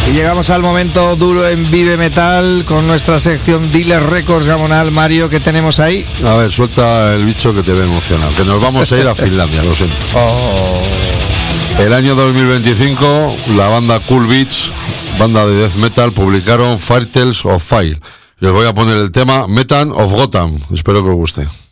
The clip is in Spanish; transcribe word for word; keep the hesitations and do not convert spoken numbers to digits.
Y llegamos al momento duro en Vive Metal con nuestra sección Dealer Records Gamonal. Mario, ¿qué tenemos ahí? A ver, suelta el bicho que te ve emocionado, que nos vamos a ir a Finlandia, lo siento. Oh. El año dos mil veinticinco, la banda Cool Beach, banda de death metal, publicaron Fire Tales of Fire. Y os voy a poner el tema Metal of Gotham. Espero que os guste.